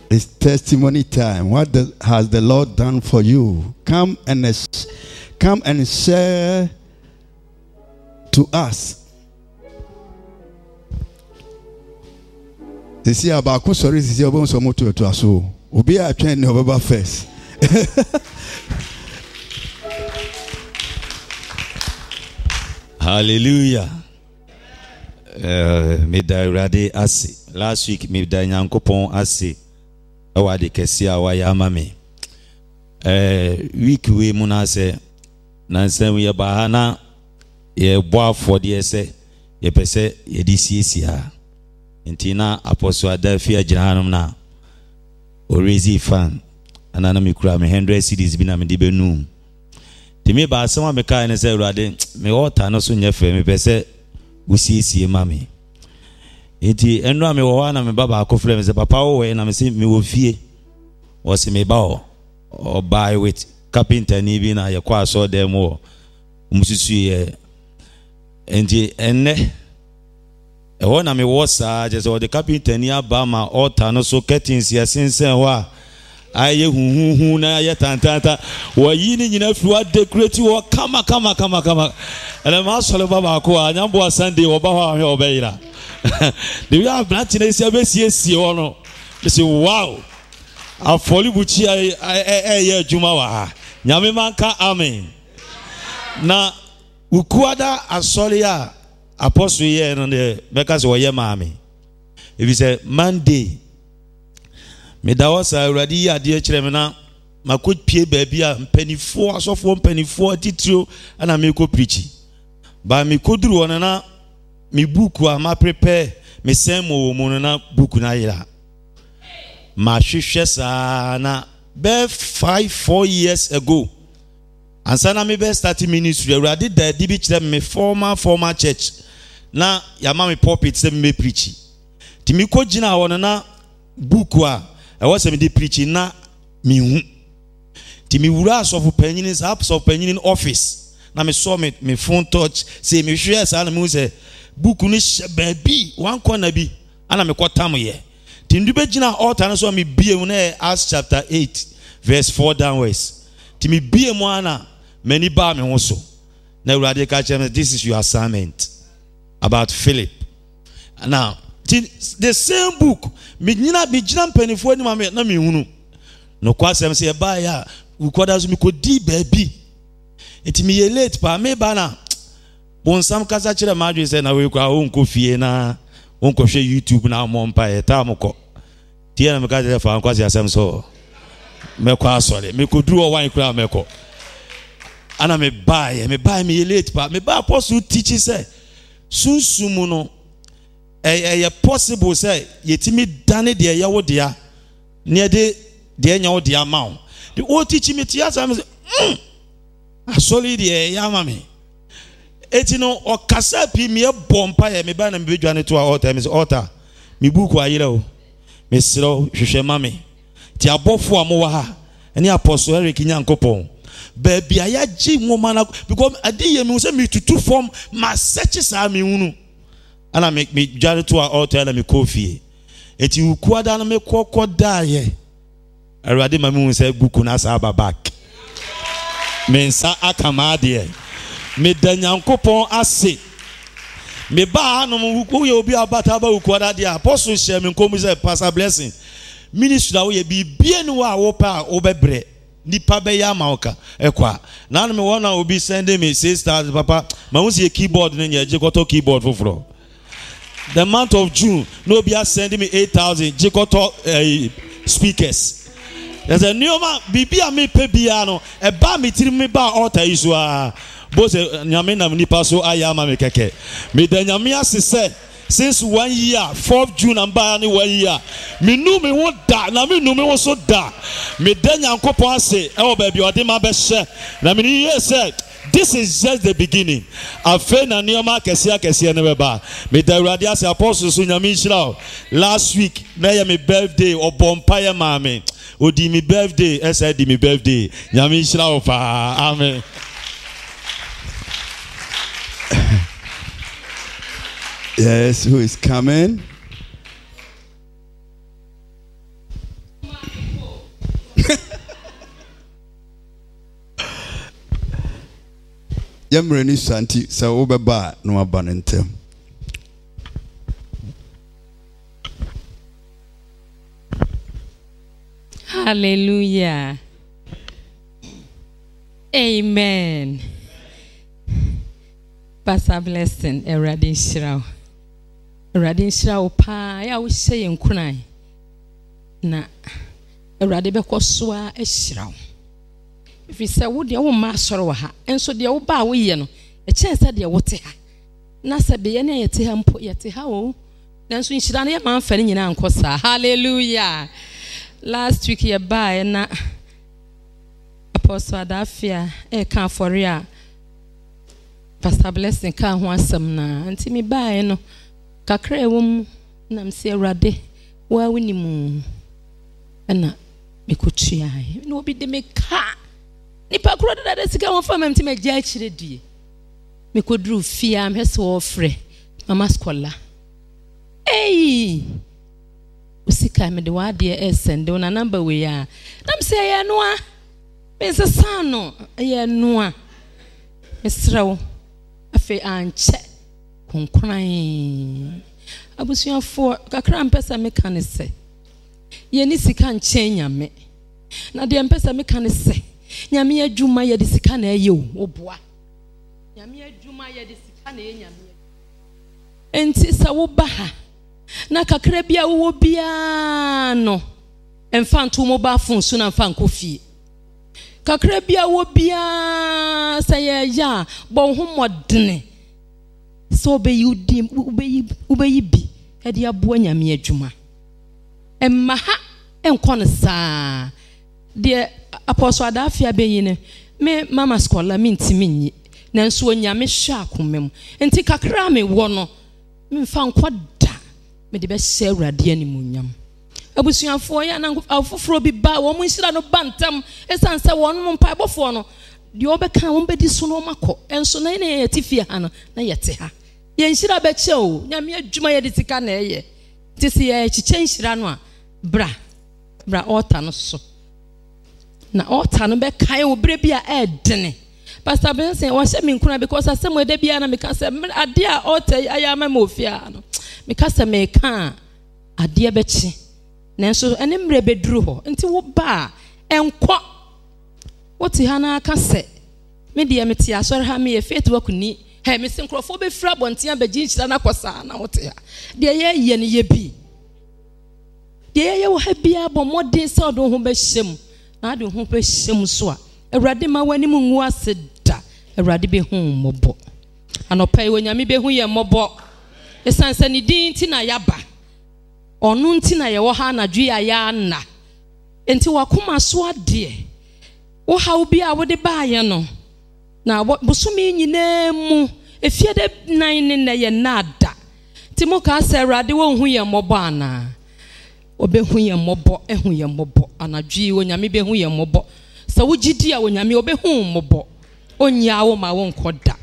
It's testimony time. What has the Lord done for you? Come and share to us. They see about sorry, this is about some motor to us. Obi a train November first. Hallelujah. Me da urade ase. Last week me da nyankopon ase. Ewa de kesi a wa ya mame. Week we muna se na nsem ye ba na ye bo afode ese ye pese ye di siesia. Ntina apostle Adafi agiranom na orezi fan anana me kura me 100 cedis bi na me de benum. Timi ba asema me kai ne se urade me water no so nyefe me pese usiesie mame. Enti enro me wo na me baba akofre me se papa wo we na me se me wo fie wo se me ba o buy with carpenter ni bi na ye kwa so dem wo mususu ye. Enti enne e wo na me wo sa je so the carpenter ni aba ma altar no so curtains ye sensen wa aye huhuhu na ye tantanta wo yi ni nyina fi wa decorate wo kama ele ma so le baba ko anyambo Sunday wo ba ho ahwe obeyira. The way I've been to say, they say, wow, I follow Buchi, I Jumawa. Yamimanka, amen. Now, Ukuada Asolia, Apostle here on the Becas or Yamami. If you say Monday, Medawasa already, dear Chemena, my good pay baby, penny 4, so 1 penny 42, and I make go preaching. But me could do one mi buku a ma prepare me semo mo na buku na ira ma hwehwe sa na be 4 years ago ansa na me be start ministry already da di bi kire me former church na ya ma me pulpit se me preach ti mi ko gina won na buku a e wo se me di preach na mi hu ti mi wura so for penyin sa so penyin office na me saw me phone touch say me hwe sa na me say book ni baby one corner bi ana me kwatam ye tindu be gina altar no so me bie mu na Acts chapter 8 verse 4 downwards ti me bie mu ana many ba me ho so na urade ka chere this is your assignment about Philip. Now the same book me gina mpanifo ni ma me na me hunu no kwasem se ba ya ukoda so me ko di baby enti me ye late pa me ba na Bonsam kasa chire madwe se na we kwa onko fie na onko hwe YouTube na mompa e ta mko tie na me ka fa ankwase asem so me kwa asore me ko duro wan kura me ko ana me buy me late pa me buy apostle teach say sunsumu no e possible say yetimi dane de ye wo dia ne de nya wo dia ma the o teach me tia say asole de ya mama etino okasa pi me bompa ye me ba na me bedwane to altar me altar me buku ayire o me siro hwehwe mame ti abofo amowa ha eni apostle Eric Nyankopon ba bia ya gi nwoma na because adiye me say me tutu form ma search sa me hunu ana me dwane to altar na me kofie eti ukuada na me kokoda ye awade ma me say buku na sa back me nsa akamade me danyankopon ase me ba no wo ye obi abata ba ukuada dia apostle share me nkomu say pastor blessing ministry da wo ye bibie ni wa wo pa obebre nipa be ya maoka ekwa na no me wona obi send me $6,000 papa ma wo see keyboard na nya jekoto keyboard foforo the month of June no be send me 8,000 jekoto speakers. There's a new man bibia me pe bia no e ba me tiri me ba altar isu a both nyame na nipa so ayama me keke me da nyame asese since 1 year 4th June amba ni 1 year me nu me wo da na me nu me wo so da me da nyankopon ase e wo ba bi ode ma be hye na me ni say this is just the beginning. Afe na nioma kese ne beba me da urade ase apostle so nyame nhira last week na ya me birthday obompa ya mame odi mi birthday esa di mi birthday nyame nhira o pa amen. Yes, who is coming? Yamreni Santi, so Obaba, no abanentem. Hallelujah. Amen. Pastor Blessing, Eradin Shirao. Eradin Shirao pa, ya we say in Kunai. Na Eradibeko Swa e Shirao. If you say, would your master ha, and so the old bar we no, a chance that dear water. Nasa be any at him put yet how. Then so in Shirania man felling in Uncle. Hallelujah. Last week you buy na Apostle Adafia can for ya Pastor Blessing can ho asem na anti me buy no kakra ewom na mse Awurade wa winimu na me kotua no obi de me ka nipa kro da sika won fa mamti me gya akire die me kodru fia am hese wo frɛ mama skola usika me de wade sende na number we ya nam say ya noa me sesa no ya noa mesrew afi anche konkran abusuafo kakra mpesa me kan se ye ni sika nche nyame na de mpesa me kan se nyame adwuma ye de sika na ye oboa nyame adwuma ye de sika na ye nyame enti sa wo ba ha na kakra bia wo bia no emfanto mobile phone so na mfan kofi kakra bia wo bia say ya bo ho modene so be yudi ubeyi bi e de abo nyame adwuma emma ha enkon saa de Apostle Adafia beyine me mama skola me ntimi nyi nanso onyame hwa akomem enti kakra me wo no me mfan kwada me de be share Awurade animunyam abusuafo ya na afoforo bi ba wo munhira no bantam esanse won mo mpa bofo no de obeka won bedi so no makọ enso na ye tifia ha no na yete ha ye nhira be che o nyame adwuma ye de tika na eye tisi ye chiche nhira no a bra altar no so na altar no be kai wo bre bia edene Pastor Benson wa se me nkuna because asem we de bia na me ka se ade a altar ayama ma ofia no me ka se me ka ade be chi nanso ene mre beduru ho nti wo ba enko woti ha na aka se me de me ti asori ha me ye faith wakuni he me se nkrofo be fra bontia be ginchira na kosa na wote ha de ye ne ye bi de ye wo ha bia bo modern se odo ho be hyem na ade ho be hyem so a Awurade ma wani mu ngu aseda Awurade be hu mobo anopai wonyame be hu ye mobo esanse ni din ti na yaba onu nti na ye wo ha na dwe ya na enti wakoma so ade wo ha obi a wo de baaye no na bosumi nyina mu efie de nan ne na ye nada ti mo ka se Awurade wo hu ye mobo ana obehu ye mobo ehu ye mobo anadwe wonyame be hu ye mobo sa wugidi a wonyame obehu mobo onya wo ma wo nkoda